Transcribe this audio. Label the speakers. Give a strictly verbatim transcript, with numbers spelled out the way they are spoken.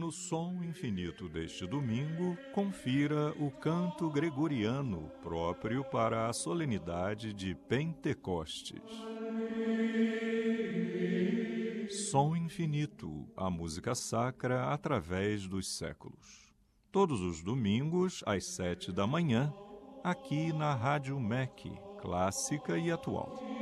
Speaker 1: No Som Infinito deste domingo, confira o canto gregoriano próprio para a solenidade de Pentecostes. Som Infinito, a música sacra através dos séculos. Todos os domingos, às sete da manhã, aqui na Rádio M E C, clássica e atual.